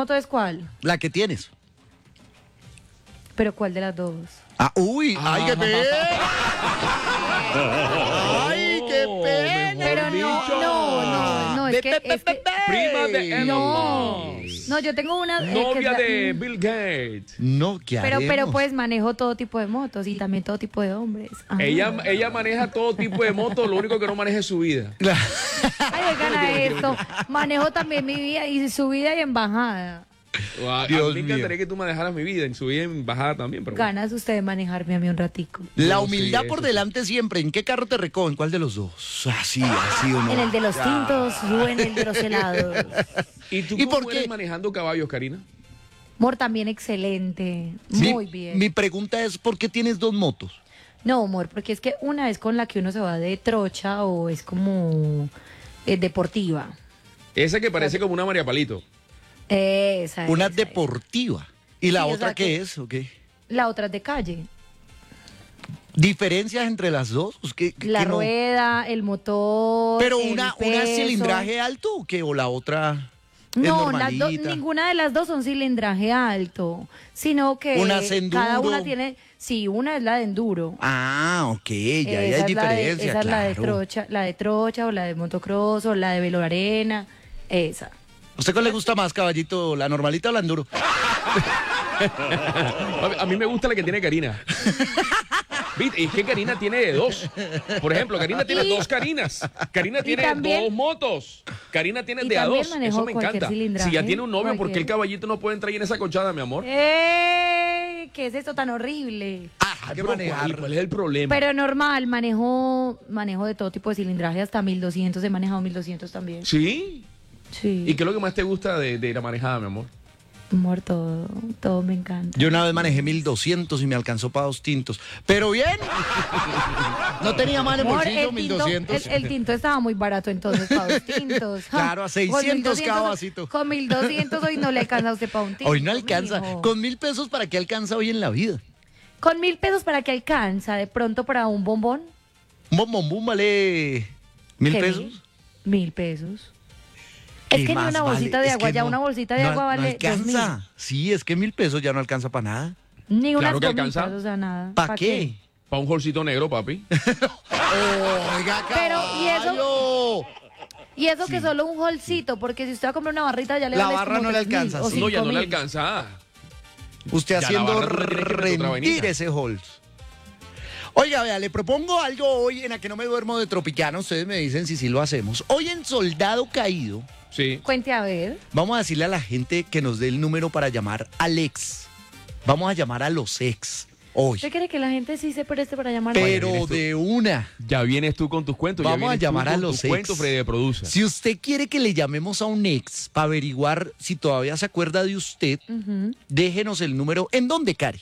moto es cuál? La que tienes. ¿Pero cuál de las dos? ¡Ay, qué pena! ¡Ay, qué pena! Pero no, es que Prima de Elon Musk. No, yo tengo una... Novia de Bill Gates. No, ¿qué haremos? Pero pues manejo todo tipo de motos y también todo tipo de hombres. Ajá. Ella maneja todo tipo de motos, lo único que no maneja es su vida. Ay, gana esto. Manejo también mi vida y su vida y en bajada. A Dios mí me encantaría que tú manejaras mi vida, en subida y en bajada también. Pero bueno. Ganas usted de manejarme a mí un ratico. La No, humildad sí, por eso delante siempre. ¿En qué carro te recogen? ¿Cuál de los dos? Así o no. En el de los tintos o en el de los helados. ¿Y tú ¿Y cómo por qué? eres manejando caballos, Karina? Amor, también excelente. Muy bien. Mi pregunta es, ¿por qué tienes dos motos? No, amor, porque es que una es con la que uno se va de trocha o es como deportiva. Esa que parece como una María Palito. Una Esa. deportiva. ¿Y la Sí, o otra sea qué que- es? ¿O qué? La otra es de calle. ¿Diferencias entre las dos? La ¿Qué no? rueda, el motor. ¿Pero el una peso. cilindraje alto o qué? ¿O la otra es No, las dos, normalita? ninguna de las dos son cilindraje alto, sino que Una es cada enduro. una tiene, sí, una es la de enduro. Ah, ok, ya hay Esa es la de- diferencia, esa es claro. la de trocha o la de motocross o la de veloarena, esa. ¿A usted cuál le gusta más, caballito? ¿La normalita o la enduro? A mí me gusta la que tiene Karina. ¿Viste? Es que Karina tiene de dos. Por ejemplo, Karina tiene dos Karinas. Karina tiene también- dos motos. Karina tiene y de a también dos. manejo Eso me cualquier encanta. cilindraje, Si ya tiene un novio, ¿por qué el cualquier. caballito no puede entrar ahí en esa cochada, mi amor? ¡Ey! ¿Qué es esto tan horrible? Hay que Pero manejar. ¿cuál es el problema? Pero normal, manejo de todo tipo de cilindraje, hasta 1200, he manejado 1200 también. ¿Sí? Sí. ¿Y qué es lo que más te gusta de la manejada, mi amor? Amor, todo me encanta. Yo una vez manejé 1200 y me alcanzó para 2 tintos. Pero bien. No tenía mal en Amor, bolsillo, el tinto, 1200. el tinto estaba muy barato entonces para dos tintos. Claro, a 600 cada vasito. Con 1200 hoy no le alcanza a usted para un tinto. Hoy no alcanza. mijo. Con 1000 pesos, ¿para qué alcanza hoy en la vida? Con 1000 pesos para que alcanza, de pronto para un bombón. Un bombombón vale 1000 ¿Qué pesos. 1000 pesos. Es ¿Qué que ni más una vale? bolsita de Es agua, que ya no- una bolsita de no- agua no vale 2000. alcanza. Sí, es que 1000 pesos ya no alcanza para nada. Ni unas Claro que gomitas, alcanza. o sea, nada. ¿Para qué? Para un holcito negro, papi. Oiga, Pero, ¿y eso? caballo. Y eso que solo un holcito, porque si usted va a comprar una barrita ya le La vale barra como no le 3000 alcanza, o sí. No, ya no le 5000. alcanza. Usted Ya la haciendo barra tú le tienes que meter otra rendir vainita. ese Holz. Oiga, vea, le propongo algo hoy en la que no me duermo de Tropicana. Ustedes me dicen si sí lo hacemos. Hoy en Soldado Caído, Sí. Cuente a ver. vamos a decirle a la gente que nos dé el número para llamar al ex. Vamos a llamar a los ex hoy. ¿Usted cree que la gente sí se preste para llamar? Pero vienes tú. de una. Ya vienes tú con tus cuentos. Vamos ya a vienes llamar tú a con los tus ex. cuentos, Freddy de Producer. Si usted quiere que le llamemos a un ex para averiguar si todavía se acuerda de usted, déjenos el número. ¿En dónde, Cari?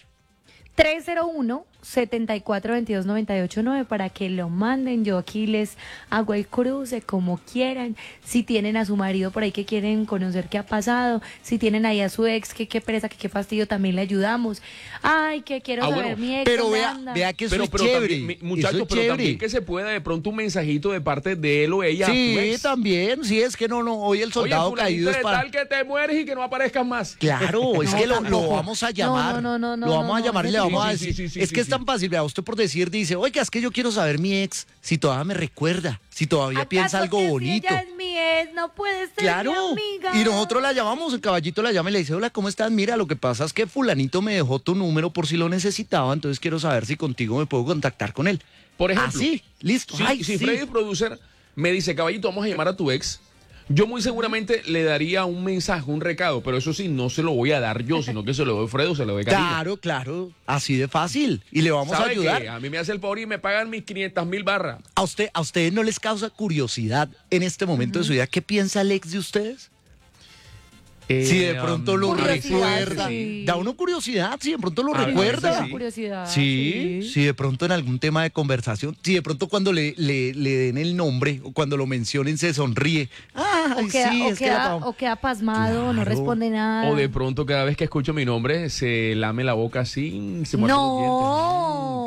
301-7422-989 para que lo manden. Yo aquí les hago el cruce como quieran. Si tienen a su marido por ahí que quieren conocer qué ha pasado, si tienen ahí a su ex, que qué pereza, que qué fastidio, también le ayudamos. Ay, que quiero saber bueno, mi ex. Pero ¿dónde vea, anda? vea que eso Pero, es pero chévere. también, Eso muchachos, es pero chévere. también que se pueda de pronto un mensajito de parte de él o ella. a tu Sí, ex. también. Sí, es que no. Hoy el Oye, soldado fulanito caído es de para. tal que te mueres y que no aparezcas más. Claro, es No, que lo tampoco. vamos a llamar. No, Lo vamos a no, llamar y le no. vamos a Sí, decir. sí, sí, es sí, que es sí. tan fácil. Vea, usted por decir dice, oiga, es que yo quiero saber mi ex, si todavía me recuerda, si todavía piensa ¿Acaso algo que si bonito. ella es mi ex, no puede ser Claro. mi amiga? Y nosotros la llamamos, el caballito la llama y le dice, hola, ¿cómo estás? Mira, lo que pasa es que fulanito me dejó tu número por si lo necesitaba, entonces quiero saber si contigo me puedo contactar con él. Por ejemplo. Así, listo. Si, Ay, si sí. Freddy Producer me dice, caballito, vamos a llamar a tu ex, yo muy seguramente le daría un mensaje, un recado, pero eso sí, no se lo voy a dar yo, sino que se lo doy Fredo, se lo doy Karina. Claro, claro, así de fácil. Y le vamos a ¿Sabe ayudar. qué? A mí me hace el favor y me pagan mis 500,000 barras. ¿A ustedes no les causa curiosidad en este momento de su vida? ¿Qué piensa el ex de ustedes? Si de pronto lo Curiosidad, recuerda. sí. Da uno curiosidad, si de pronto lo A ver, recuerda. sí. Curiosidad. Sí, si de pronto en algún tema de conversación, si de pronto cuando le den el nombre o cuando lo mencionen se sonríe. Ay, sí, es que la O queda pasmado, no Claro. responde nada. O de pronto cada vez que escucho mi nombre se lame la boca así, se muerde los dientes. No.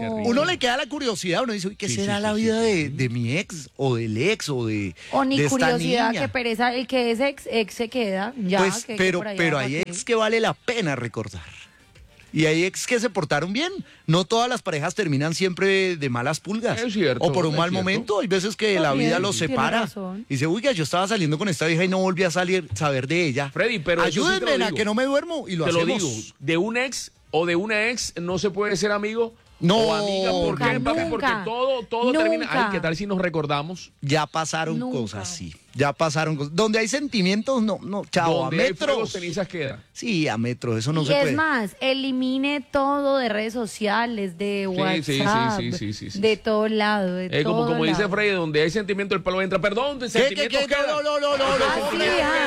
Richie. Uno le queda la curiosidad, uno dice, uy, ¿qué será la vida de mi ex o del ex o de O ni de esta curiosidad, niña? que pereza, el que es ex se queda. Ya, Pues, que pero por allá pero va hay que- ex que vale la pena recordar. Y hay ex que se portaron bien. No todas las parejas terminan siempre de malas pulgas. Es cierto, o por un es mal cierto. momento. Hay veces que la También, vida los tiene separa. razón. Y dice, uy, yo estaba saliendo con esta vieja y no volví a saber de ella. Freddy, pero eso sí te lo ayúdenme a digo. que no me duermo y lo Te lo hacemos. digo, de un ex o de una ex no se puede ser amigo No, o amiga. ¿Por qué, nunca, papi? Porque nunca, todo termina. Ay, nunca. ¿qué tal si nos recordamos? Ya pasaron Nunca. cosas, sí. Ya pasaron cosas. Donde hay sentimientos, no, chao, Donde a hay fuego, metros. cenizas queda. Sí, a metros, eso no Y se es puede. más, elimine todo de redes sociales, de Sí, WhatsApp, sí. de todo lado, de todo Como dice lado. Freddy, donde hay sentimiento el palo entra. Perdón, de ¿Qué? sentimientos queda. No. Así,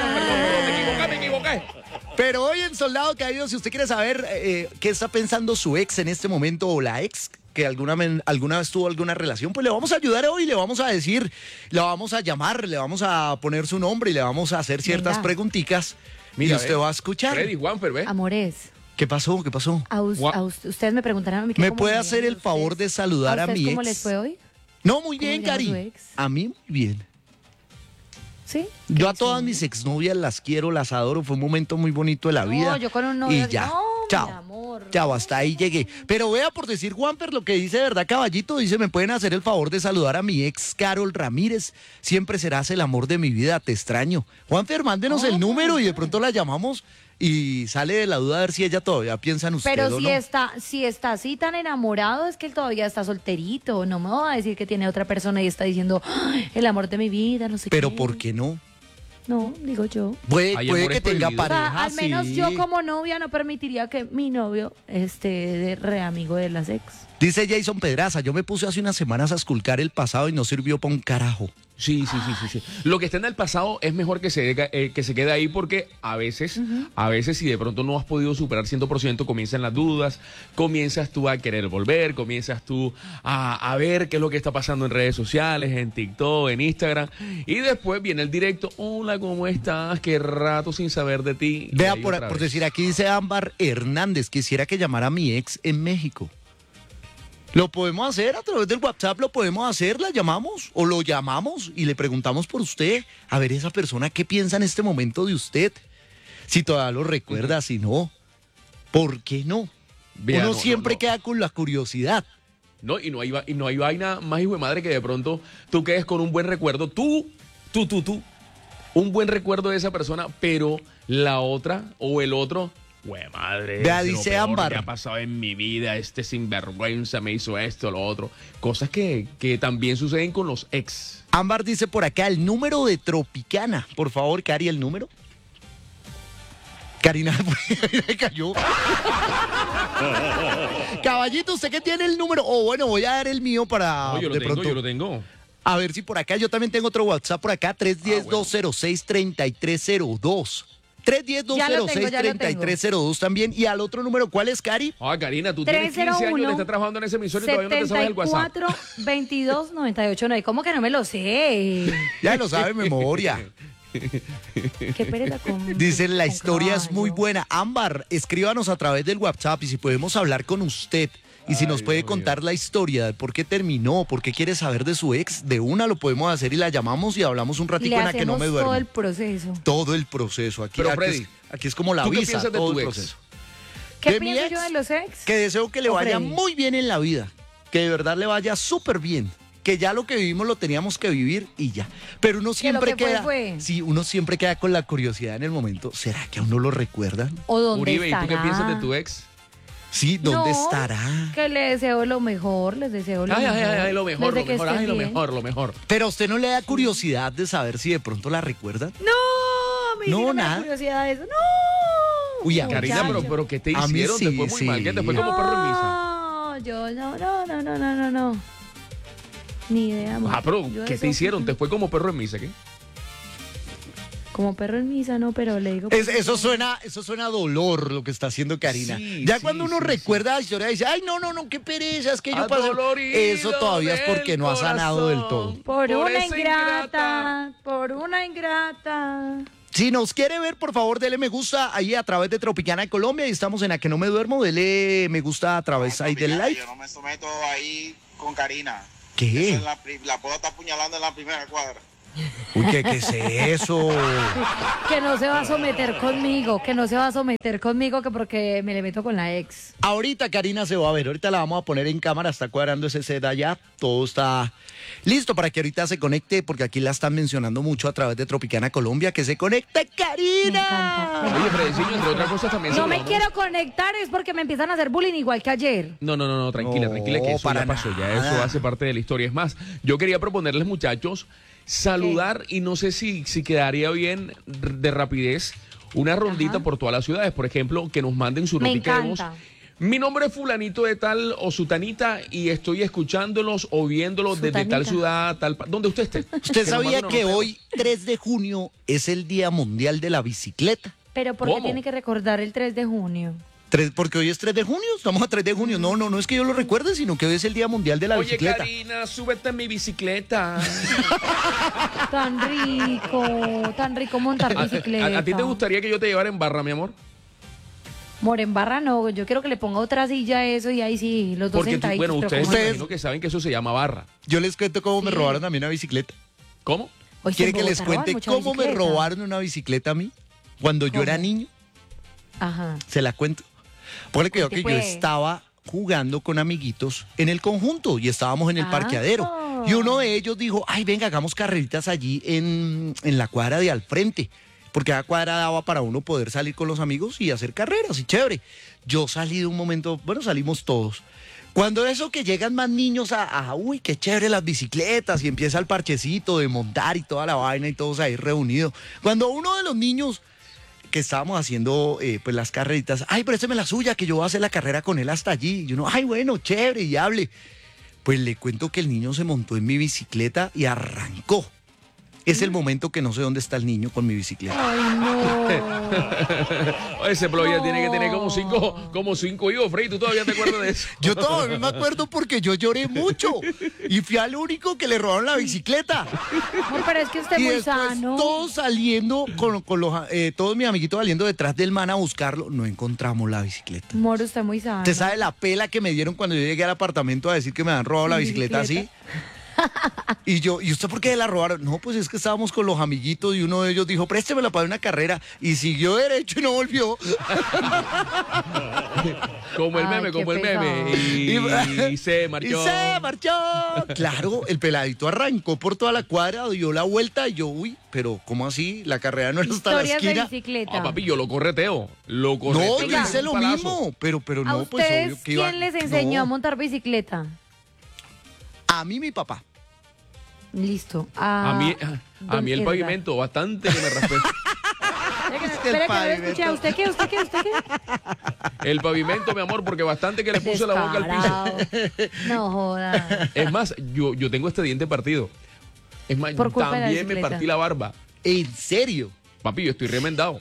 Me equivoqué. Pero hoy en Soldado Caído, si usted quiere saber qué está pensando su ex en este momento o la ex que alguna vez tuvo alguna relación, pues le vamos a ayudar hoy, le vamos a decir, le vamos a llamar, le vamos a poner su nombre y le vamos a hacer ciertas Venga. preguntitas. Mira, y usted va a escuchar. Freddy, Juanfer, ¿ves? Amores, ¿Qué pasó? ustedes me preguntarán a mí que ¿Me cómo puede me hacer iba el favor de saludar a ustedes mi ¿Cómo ex? les fue hoy? No, muy ¿Cómo bien, llama su Cari. ex? A mí muy bien. ¿Sí? Yo a todas mis exnovias las quiero, las adoro. Fue un momento muy bonito de la vida. No, yo con un novio. Y ya. No, Chao. mi amor. Chao, hasta ahí llegué. Pero vea, por decir Juanfer, lo que dice de verdad Caballito, dice, ¿me pueden hacer el favor de saludar a mi ex Carol Ramírez? Siempre serás el amor de mi vida, te extraño. Juanfer, mándenos el número y de pronto la llamamos y sale de la duda a ver si ella todavía piensa en usted Pero o si no. está así tan enamorado, es que él todavía está solterito. No me va a decir que tiene otra persona y está diciendo, "Ay, el amor de mi vida, no sé Pero qué". ¿por qué no? No, digo yo. Puede Hay que amores tenga prohibidos. O sea, pareja, al menos sí. yo como novia no permitiría que mi novio esté de re amigo de las ex. Dice Jason Pedraza, yo me puse hace unas semanas a esculcar el pasado y no sirvió para un carajo. Sí. Lo que está en el pasado es mejor que se quede ahí porque a veces si de pronto no has podido superar 100%, comienzan las dudas, comienzas tú a querer volver, comienzas tú a ver qué es lo que está pasando en redes sociales, en TikTok, en Instagram, y después viene el directo, hola, ¿cómo estás? Qué rato sin saber de ti. Y Vea, ahí por otra vez. decir, aquí dice Ámbar Hernández, quisiera que llamara a mi ex en México. Lo podemos hacer a través del WhatsApp, lo podemos hacer, la llamamos o lo llamamos y le preguntamos por usted, a ver esa persona qué piensa en este momento de usted, si todavía lo recuerda, si no, ¿por qué no? Vea, Uno no, siempre no. queda con la curiosidad. No, y no hay vaina más hijo de madre que de pronto tú quedes con un buen recuerdo, tú, un buen recuerdo de esa persona, pero la otra o el otro, güey, madre, Vea, es lo dice peor Ámbar. que ha pasado en mi vida, este sinvergüenza me hizo esto, lo otro, cosas que también suceden con los ex. Ámbar dice por acá el número de Tropicana. Por favor, Cari, el número. Karina me cayó. Caballito, ¿usted qué tiene el número? O bueno, voy a dar el mío para No, yo de pronto. lo tengo. A ver si por acá, yo también tengo otro WhatsApp por acá, 310-206-3302. Ya lo tengo. 310-206-3302 también. Y al otro número, ¿cuál es, Cari? Ah, Karina, tú tienes 15 años, 301, le estás trabajando en ese emisor y todavía no te sabes el WhatsApp. 74 22 98 9. ¿Cómo que no me lo sé? Ya lo sabe de memoria. Qué pereza con. Dicen, la con historia es muy caballo. buena. Ámbar, escríbanos a través del WhatsApp y si podemos hablar con usted y si nos puede contar la historia de por qué terminó, por qué quiere saber de su ex, de una lo podemos hacer y la llamamos y hablamos un Y ratico le en la que no hacemos me duermo. todo el proceso. Todo el proceso. Aquí, Pero, aquí Freddy, es como la ¿tú qué visa, piensas de todo tu el ex? proceso. ¿Qué ¿De mi pienso ex? yo de los ex? Que deseo que le ¿O vaya Freddy? muy bien en la vida, que de verdad le vaya súper bien, que ya lo que vivimos lo teníamos que vivir y ya. Pero uno siempre que fue, queda, fue. sí, uno siempre queda con la curiosidad en el momento. ¿Será que a uno lo recuerdan? ¿O dónde Uribe, ¿y tú qué estará? piensas de tu ex? Sí, ¿dónde No, estará? Que le deseo lo mejor, les deseo lo mejor. Ay, lo mejor, Desde que estén ay, lo bien. mejor, lo mejor. Pero a usted no le da curiosidad de saber si de pronto la recuerdan. No, a mí No, sí no me nada. da curiosidad de eso. No. Uy, a Karina, muchacho. pero ¿qué te A mí hicieron? sí, Te fue muy mal, que te fue sí. como perro en misa. No, yo no. Ni idea, amor. Ah, pero Yo ¿qué eso- te hicieron? ¿Te fue como perro en misa, qué? Como perro en misa, no, pero le digo. Eso suena a dolor lo que está haciendo Karina. Sí, Ya sí, cuando uno sí, recuerda la historia dice, ay, no, qué pereza, es que yo pasé. Adolorido Eso todavía es porque del no ha sanado del todo. corazón. Por una esa ingrata, por una ingrata. Si nos quiere ver, por favor, dele me gusta ahí a través de Tropicana de Colombia y estamos en A Que No Me Duermo. Dele me gusta a través ahí del live. Yo no me someto ahí con Karina. ¿Qué? Eso es la puedo estar apuñalando en la primera cuadra. Uy, ¿qué es eso? Que no se va a someter conmigo, que porque me le meto con la ex. Ahorita Karina se va a ver, ahorita la vamos a poner en cámara, está cuadrando ese set allá, todo está listo para que ahorita se conecte, porque aquí la están mencionando mucho a través de Tropicana Colombia, que se conecte Karina. Me encanta. Oye, Fredeciño, entre otras cosas también No me saludamos. quiero conectar, es porque me empiezan a hacer bullying igual que ayer. No, tranquila, No, tranquila, que eso para ya pasó, ya nada. eso hace parte de la historia. Es más, yo quería proponerles, muchachos, saludar y no sé si quedaría bien de rapidez una rondita Ajá. por todas las ciudades. Por ejemplo, que nos manden su Me notica de voz. encanta. Mi nombre es fulanito de tal o sutanita y estoy escuchándolos o viéndolos desde tal Sutanita. ciudad, donde usted esté. ¿Usted Que nos sabía manden que una nota de hoy, 3 de junio, es el Día Mundial de la Bicicleta? Pero ¿por qué ¿Cómo? tiene que recordar el 3 de junio? Porque hoy es 3 de junio, estamos a 3 de junio. No es que yo lo recuerde, sino que hoy es el Día Mundial de la voz? Oye, Bicicleta. Karina, súbete en mi bicicleta. Tan rico montar bicicleta. ¿A ti te gustaría que yo te llevara en barra, mi amor? More en barra no, yo quiero que le ponga otra silla a eso y ahí sí, los dos Porque, sentaditos. bueno, pero ustedes como- me imagino que saben que eso se llama barra. Yo les cuento cómo me Sí. robaron a mí una bicicleta. ¿Cómo? Oye, ¿Quiere en que les Bogotá roban cuente mucha cómo me bicicleta. robaron una bicicleta a mí? Cuando yo ¿Cómo? era niño, Ajá. se la cuento. Ponle que yo Cuente, que yo pues. estaba jugando con amiguitos en el conjunto y estábamos en el Ah. parqueadero. Y uno de ellos dijo, ay, venga, hagamos carreritas allí en la cuadra de al frente. Porque la cuadra daba para uno poder salir con los amigos y hacer carreras y chévere. Yo salí de un momento, bueno, salimos todos. Cuando eso que llegan más niños uy, qué chévere las bicicletas y empieza el parchecito de montar y toda la vaina y todos ahí reunidos. Cuando uno de los niños que estábamos haciendo pues las carreritas, ay, présteme la suya, que yo voy a hacer la carrera con él hasta allí. Y uno, ay, bueno, chévere, y hable. Pues le cuento que el niño se montó en mi bicicleta y arrancó. Es el momento que no sé dónde está el niño con mi bicicleta. Ay, no. Ese ploya No. tiene que tener como cinco hijos, Freddy. ¿Tú todavía te acuerdas de eso? Yo todavía me acuerdo porque yo lloré mucho y fui al único que le robaron la bicicleta. No, pero es que usted es Y muy después sano. todos saliendo, todos mis amiguitos saliendo detrás del man a buscarlo, no encontramos la bicicleta. Moro, usted es muy sano. ¿Usted sabe la pela que me dieron cuando yo llegué al apartamento a decir que me habían robado la bicicleta así? ¿Y usted por qué la robaron? No, pues es que estábamos con los amiguitos y uno de ellos dijo, préstemela para una carrera. Y siguió derecho y no volvió. Como el Ay, meme, qué como el pesado. meme. Y se marchó. Y se marchó. Claro, el peladito arrancó por toda la cuadra, dio la vuelta y yo, uy, pero ¿cómo así? La carrera no era hasta la Historias de esquina. bicicleta. Ah, papi, yo lo correteo. No, y yo le hice doy lo un palazo. mismo, pero ¿A no, pues ustedes obvio que iba. quién les enseñó No, a montar bicicleta? A mí mi papá. Listo. A mí don el Edgar. pavimento, bastante que me raspé. Espera que no lo escuché. ¿A usted qué? ¿Usted qué? El pavimento, mi amor, porque bastante que le puse la boca al piso. Descarado. No joda. Es más, yo tengo este diente partido. Es más, Por culpa de la también me bicicleta. partí la barba. ¿En serio? Papi, yo estoy remendado.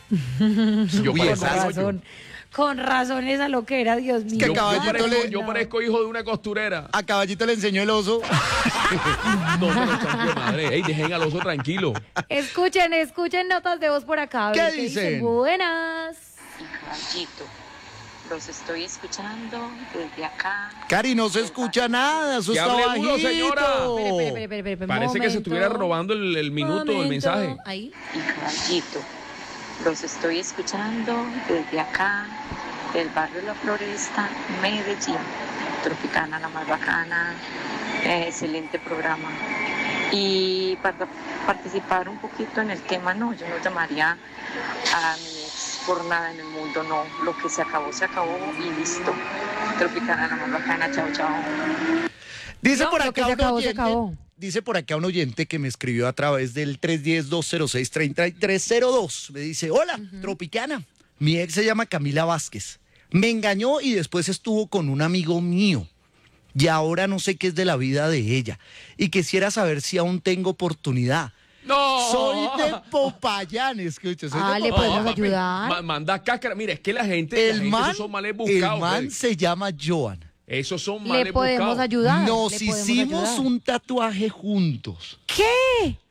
Yo Uy, parezco esa- un hoyo. razón. Con razón esa loquera, Dios mío. que Yo, Caballito yo parezco hijo de una costurera. A Caballito le enseñó el oso. No, pero chanfle madre. Ey, dejen al oso tranquilo. Escuchen notas de voz por acá. a ¿Qué ver dicen? Buenas. Caballito, los estoy escuchando desde acá. Cari, no se escucha nada, eso Que está hable bajito. uno, señora. Espere, Parece que se momento. estuviera robando el minuto, el Momento. mensaje. Ahí. Y caballito, los estoy escuchando desde acá, del barrio La Floresta, Medellín. Tropicana, la más bacana, excelente programa. Y para participar un poquito en el tema, no, yo no llamaría a mi ex por nada en el mundo, no. Lo que se acabó y listo. Tropicana, la más bacana, chao, chao. Dice No, por lo que acá se un acabó, se oyente. acabó. Dice por acá un oyente que me escribió a través del 310-206-3302. Me dice, hola, Tropicana. Mi ex se llama Camila Vázquez. Me engañó y después estuvo con un amigo mío. Y ahora no sé qué es de la vida de ella. Y quisiera saber si aún tengo oportunidad. ¡No! Soy de Popayán, escucha. Soy de Ah, le Popayán. podemos papi, ayudar. manda cáscara. Mira, es que la gente, El man, esos son males el buscados. man Freddy. se llama Joan. Esos son Le males podemos buscados. ayudar. Nos le podemos hicimos ayudar. un tatuaje juntos. ¿Qué?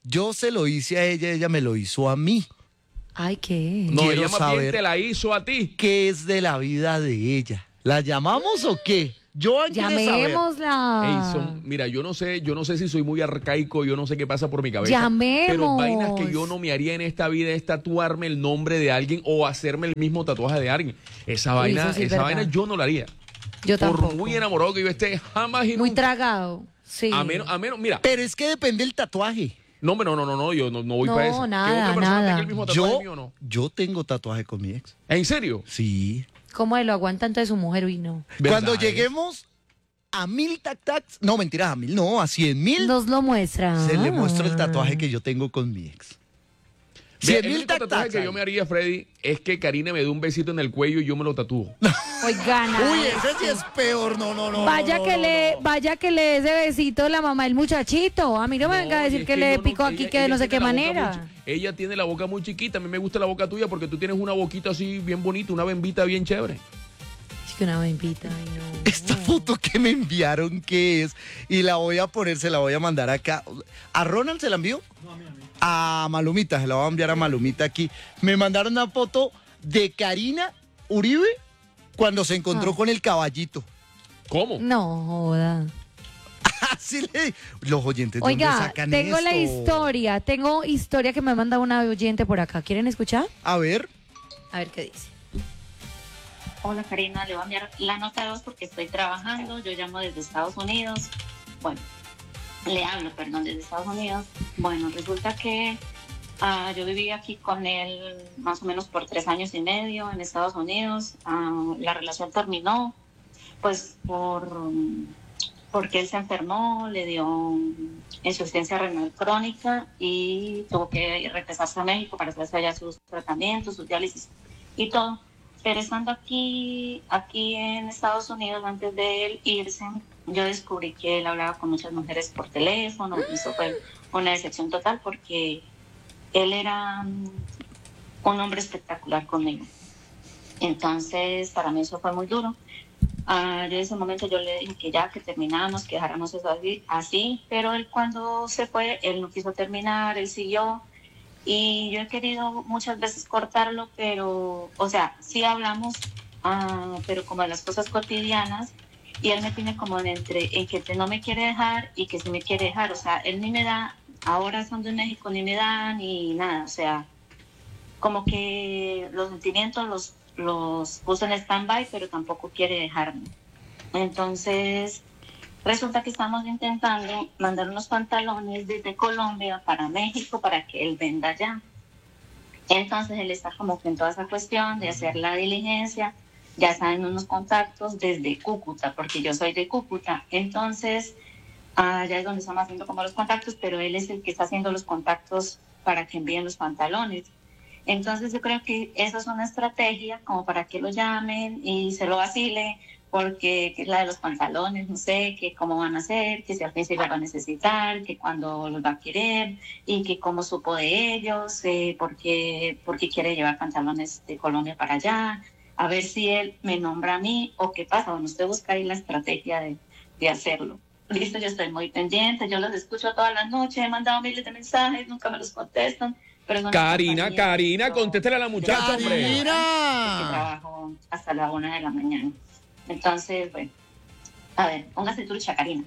Yo se lo hice a ella me lo hizo a mí. Ay, ¿qué? No, Quiero ella más bien saber te la hizo a ti. ¿Qué es de la vida de ella? ¿La llamamos o qué? Joan quiere saber. Llamémosla. Mira, yo no sé si soy muy arcaico, yo no sé qué pasa por mi cabeza. Llamemos. Pero vainas que yo no me haría en esta vida es tatuarme el nombre de alguien o hacerme el mismo tatuaje de alguien. Esa Uy, vaina, eso sí es esa verdad. vaina yo no la haría. Yo tampoco. Por muy enamorado que yo esté, jamás y Muy nunca. tragado. Sí. A menos, mira. Pero es que depende del tatuaje. No, yo no voy No, para eso. nada, Que otra persona nada. tenga el mismo tatuaje Yo, mío o no. yo tengo tatuaje con mi ex. ¿En serio? Sí. ¿Cómo lo aguantan de su mujer? Uy, no. Cuando ¿Verdad? lleguemos a 1000 tac-tacs, no, mentiras, a 1000 no, a 100,000, Nos lo muestra. se le muestra el tatuaje que yo tengo con mi ex. Mira, el 100,000 único tatuaje tac-tacs. que yo me haría, Freddy, es que Karina me dé un besito en el cuello y yo me lo tatúo. Oigan. Uy, ese sí es peor, no. Vaya no, que no, le, no. vaya que le dé ese besito la mamá del muchachito. A mí no me venga a No, decir es que le yo no- picó aquí ella- que de ella no sé qué tiene la boca manera. ella tiene la boca muy chiquita. A mí me gusta la boca tuya porque tú tienes una boquita así bien bonita, una bembita bien chévere. Es que una bembita, ay no. Esta foto que me enviaron, ¿qué es? Y la voy a poner, se la voy a mandar acá. ¿A Ronald se la envió? No, a mí. A Malumita, se la voy a enviar a Malumita aquí. Me mandaron una foto de Karina Uribe cuando se encontró con el caballito. ¿Cómo? No, joda. Así le... Los oyentes, ¿de dónde Oiga, sacan tengo la esto? tengo historia que me ha mandado una oyente por acá. ¿Quieren escuchar? A ver. A ver qué dice. Hola Karina, le voy a enviar la nota 2 porque estoy trabajando, yo llamo desde Estados Unidos, bueno, le hablo, perdón, desde Estados Unidos. Bueno, resulta que yo viví aquí con él más o menos por 3 años y medio en Estados Unidos. La relación terminó pues porque él se enfermó, le dio insuficiencia renal crónica y tuvo que regresarse a México para hacerse allá sus tratamientos, sus diálisis y todo. Pero estando aquí en Estados Unidos, antes de él irse, yo descubrí que él hablaba con muchas mujeres por teléfono. Eso fue una decepción total porque él era un hombre espectacular conmigo. Entonces, para mí eso fue muy duro. Yo en ese momento yo le dije que ya, que terminamos, que dejáramos eso así, pero él cuando se fue, él no quiso terminar, él siguió. Y yo he querido muchas veces cortarlo, pero, o sea, sí hablamos, pero como de las cosas cotidianas, y él me tiene como en que no me quiere dejar y que sí me quiere dejar. O sea, él ni me da, ahora estando en México, ni me da ni nada. O sea, como que los sentimientos los puso en stand-by, pero tampoco quiere dejarme. Entonces, resulta que estamos intentando mandar unos pantalones desde Colombia para México para que él venda allá. Entonces él está como que en toda esa cuestión de hacer la diligencia, ya saben unos contactos desde Cúcuta, porque yo soy de Cúcuta. Entonces, allá es donde estamos haciendo como los contactos, pero él es el que está haciendo los contactos para que envíen los pantalones. Entonces yo creo que esa es una estrategia como para que lo llamen y se lo vacile, porque que es la de los pantalones, no sé, que cómo van a hacer, que si al fin se los va a necesitar, que cuándo los va a querer, y que cómo supo de ellos, porque quiere llevar pantalones de Colombia para allá, a ver si él me nombra a mí o qué pasa. Bueno, usted busca ahí la estrategia de hacerlo. Listo, yo estoy muy pendiente, yo los escucho todas las noches, he mandado miles de mensajes, nunca me los contestan. Pero es una Karina, compañía, contéstale a la muchacha, hombre. porque ¡Karina! trabajo hasta la 1 de la mañana. Entonces, bueno, a ver, póngase trucha, Karina.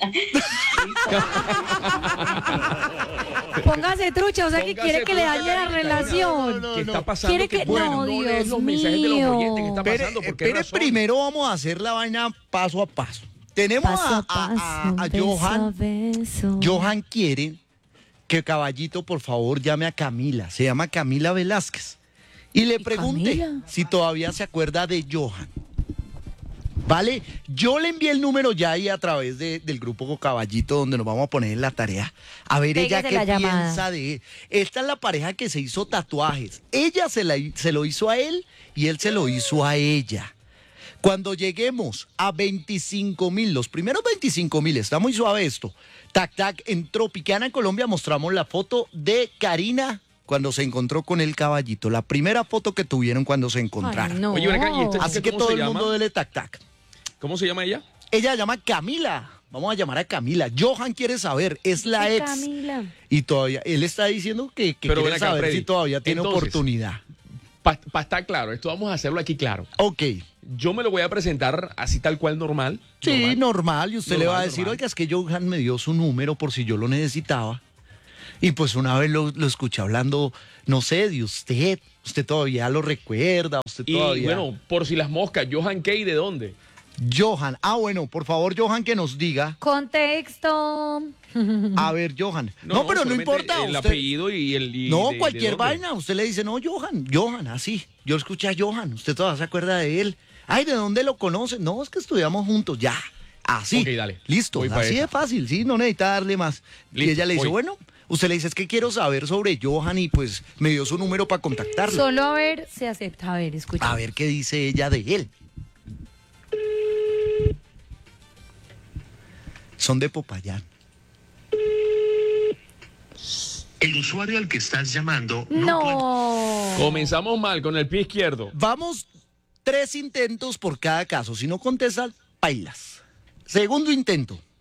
Póngase trucha, o sea que Póngase quiere que le trucha, dañe la Karina. relación. ¿Qué está pasando? Quiere que- Bueno, no, lees Dios los mensajes de los mío. oyentes. ¿Qué está Espere, pasando? ¿Por qué espere, razón? primero vamos a hacer la vaina paso a paso. Tenemos Paso a beso Johan. a beso. Johan quiere que Caballito, por favor, llame a Camila. Se llama Camila Velázquez. Y le pregunte Camila? si todavía se acuerda de Johan. ¿Vale? Yo le envié el número ya ahí a través del grupo Caballito, donde nos vamos a poner en la tarea. A ver ella Pégase qué la llamada. piensa de él. Esta es la pareja que se hizo tatuajes. Ella se lo hizo a él y él se lo hizo a ella. Cuando lleguemos a 25,000, los primeros 25,000, está muy suave esto. Tac, tac, en Tropicana, en Colombia, mostramos la foto de Karina cuando se encontró con el caballito. La primera foto que tuvieron cuando se encontraron. Ay, no. Oye, ven acá, ¿y esta Así chica que cómo todo se el llama? mundo dele tac, tac. ¿Cómo se llama ella? Ella se llama Camila Vamos a llamar a Camila. Johan quiere saber, es la Sí, ex. Camila. Y todavía, él está diciendo que Pero quiere ven acá, saber Freddy. si todavía tiene Entonces, oportunidad. Para estar claro, esto vamos a hacerlo aquí claro. Ok. Yo me lo voy a presentar así tal cual normal. Sí, normal. Y usted le va a Normal, decir, normal. oiga, es que Johan me dio su número por si yo lo necesitaba. Y pues una vez lo escuché hablando, no sé, de usted. Usted todavía lo recuerda, usted Y todavía... bueno, por si las moscas, Johan Key, ¿de dónde? Johan. Ah, bueno, por favor, Johan, que nos diga. Contexto. A ver, Johan. No, pero no solamente importa. El usted- apellido y el. y No, de cualquier dónde. vaina. Usted le dice, no, Johan, así. Yo escuché a Johan. Usted todavía se acuerda de él. Ay, ¿de dónde lo conoce? No, es que estudiamos juntos. Ya. Así. Ok, dale. Listo. Voy pa' Así esa. de fácil, sí. No necesita darle más. Y Listo, ella le dice, voy. bueno, usted le dice, es que quiero saber sobre Johan y pues me dio su número para contactarlo. Solo a ver se acepta. A ver, escucha. A ver qué dice ella de él. Son de Popayán. El usuario al que estás llamando No. Comenzamos mal con el pie izquierdo. Vamos 3 intentos por cada caso. Si no contestan, pailas. Segundo intento.